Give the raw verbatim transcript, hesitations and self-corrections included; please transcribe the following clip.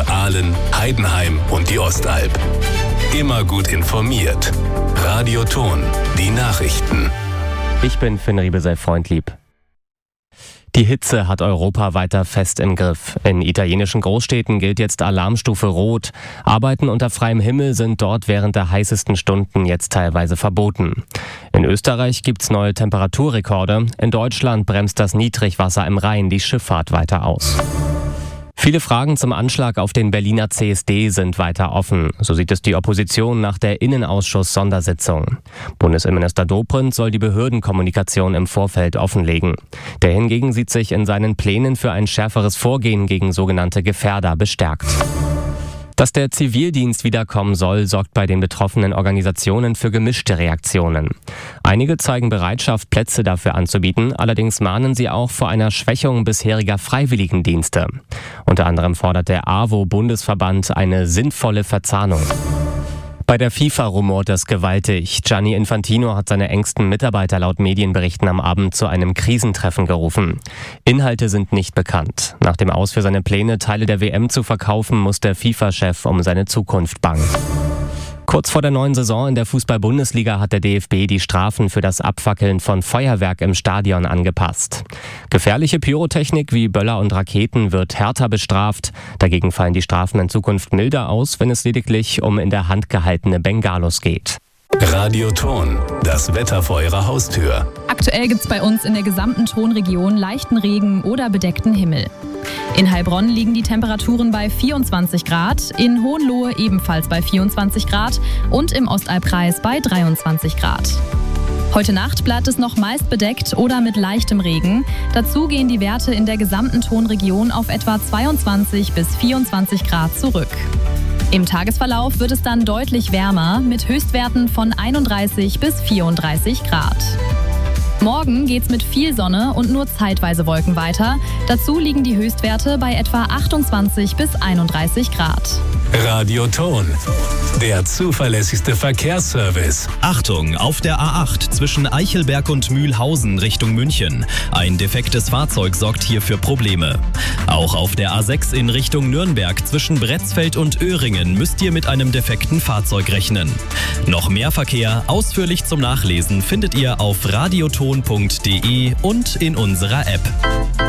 für Aalen, Heidenheim und die Ostalb. Immer gut informiert. Radio Thon, die Nachrichten. Ich bin Finn Riebesell-Freundlieb. Die Hitze hat Europa weiter fest im Griff. In italienischen Großstädten gilt jetzt Alarmstufe Rot. Arbeiten unter freiem Himmel sind dort während der heißesten Stunden jetzt teilweise verboten. In Österreich gibt's neue Temperaturrekorde. In Deutschland bremst das Niedrigwasser im Rhein die Schifffahrt weiter aus. Viele Fragen zum Anschlag auf den Berliner C S D sind weiter offen. So sieht es die Opposition nach der Innenausschuss-Sondersitzung. Bundesinnenminister Dobrindt soll die Behördenkommunikation im Vorfeld offenlegen. Der hingegen sieht sich in seinen Plänen für ein schärferes Vorgehen gegen sogenannte Gefährder bestärkt. Dass der Zivildienst wiederkommen soll, sorgt bei den betroffenen Organisationen für gemischte Reaktionen. Einige zeigen Bereitschaft, Plätze dafür anzubieten, allerdings mahnen sie auch vor einer Schwächung bisheriger Freiwilligendienste. Unter anderem fordert der A W O-Bundesverband eine sinnvolle Verzahnung. Bei der FIFA rumort es gewaltig. Gianni Infantino hat seine engsten Mitarbeiter laut Medienberichten am Abend zu einem Krisentreffen gerufen. Inhalte sind nicht bekannt. Nach dem Aus für seine Pläne, Teile der W M zu verkaufen, muss der FIFA-Chef um seine Zukunft bangen. Kurz vor der neuen Saison in der Fußball-Bundesliga hat der D F B die Strafen für das Abfackeln von Feuerwerk im Stadion angepasst. Gefährliche Pyrotechnik wie Böller und Raketen wird härter bestraft. Dagegen fallen die Strafen in Zukunft milder aus, wenn es lediglich um in der Hand gehaltene Bengalos geht. Radio Thon, das Wetter vor Ihrer Haustür. Aktuell gibt es bei uns in der gesamten Thonregion leichten Regen oder bedeckten Himmel. In Heilbronn liegen die Temperaturen bei vierundzwanzig Grad, in Hohenlohe ebenfalls bei vierundzwanzig Grad und im Ostalbkreis bei dreiundzwanzig Grad. Heute Nacht bleibt es noch meist bedeckt oder mit leichtem Regen. Dazu gehen die Werte in der gesamten Thonregion auf etwa zweiundzwanzig bis vierundzwanzig Grad zurück. Im Tagesverlauf wird es dann deutlich wärmer mit Höchstwerten von einunddreißig bis vierunddreißig Grad. Morgen geht's mit viel Sonne und nur zeitweise Wolken weiter. Dazu liegen die Höchstwerte bei etwa achtundzwanzig bis einunddreißig Grad. Radio Thon, der zuverlässigste Verkehrsservice. Achtung, auf der A acht zwischen Eichelberg und Mühlhausen Richtung München. Ein defektes Fahrzeug sorgt hier für Probleme. Auch auf der A sechs in Richtung Nürnberg zwischen Bretzfeld und Öhringen müsst ihr mit einem defekten Fahrzeug rechnen. Noch mehr Verkehr ausführlich zum Nachlesen findet ihr auf radiothon punkt de und in unserer App.